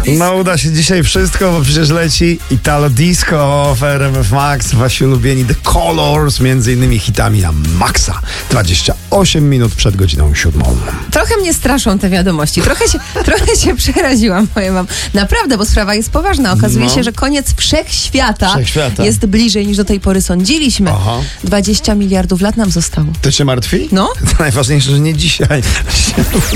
No uda się dzisiaj wszystko, bo przecież leci Italo Disco w RMF Max. Wasi ulubieni The Colors, między innymi hitami na maksa. 28 minut przed godziną 7. Trochę mnie straszą te wiadomości. Trochę się przeraziłam, powiem wam. Naprawdę, bo sprawa jest poważna. Okazuje się, że koniec wszechświata jest bliżej niż do tej pory sądziliśmy. Aha. 20 miliardów lat nam zostało. To cię martwi? No. To najważniejsze, że nie dzisiaj.